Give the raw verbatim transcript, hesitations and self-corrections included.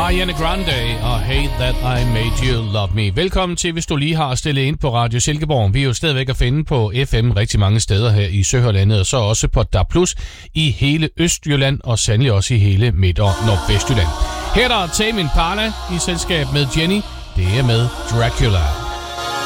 Ariana Grande og Hate That I Made You Love Me. Velkommen til, hvis du lige har stillet ind på Radio Silkeborg. Vi er jo stadigvæk at finde på F M rigtig mange steder her i Søhørlandet, og så også på D A B plus i hele Østjylland og sandelig også i hele Midt- og Nordvestjylland. Her er der Tame Impala i selskab med Jenny. Det er med Dracula.